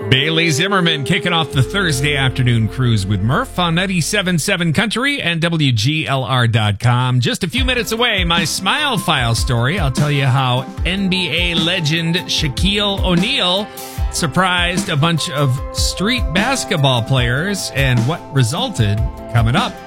Bailey Zimmerman kicking off the Thursday afternoon cruise with Murph on 97.7 Country and WGLR.com. Just a few minutes away, my Smile File story. I'll tell you how NBA legend Shaquille O'Neal surprised a bunch of street basketball players and what resulted coming up.